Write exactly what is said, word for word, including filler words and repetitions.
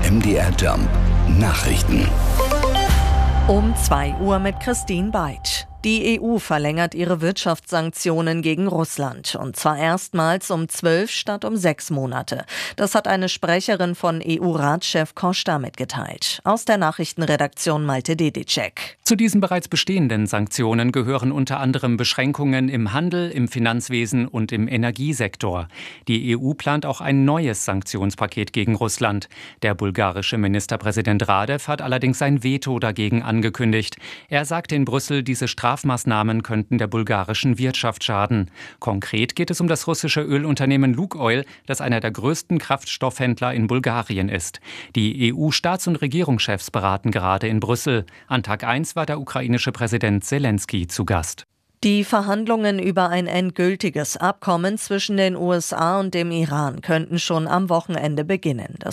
M D R Jump Nachrichten. Um zwei Uhr mit Christine Beitsch. Die E U verlängert ihre Wirtschaftssanktionen gegen Russland. Und zwar erstmals um zwölf statt um sechs Monate. Das hat eine Sprecherin von E U-Ratschef Costa mitgeteilt. Aus der Nachrichtenredaktion Malte Dedicek. Zu diesen bereits bestehenden Sanktionen gehören unter anderem Beschränkungen im Handel, im Finanzwesen und im Energiesektor. Die E U plant auch ein neues Sanktionspaket gegen Russland. Der bulgarische Ministerpräsident Radev hat allerdings sein Veto dagegen angekündigt. Er sagte in Brüssel, diese Strafmaßnahmen könnten der bulgarischen Wirtschaft schaden. Konkret geht es um das russische Ölunternehmen Lukoil, das einer der größten Kraftstoffhändler in Bulgarien ist. Die E U-Staats- und Regierungschefs beraten gerade in Brüssel. An Tag eins war der ukrainische Präsident Selenskyj zu Gast. Die Verhandlungen über ein endgültiges Abkommen zwischen den U S A und dem Iran könnten schon am Wochenende beginnen. Das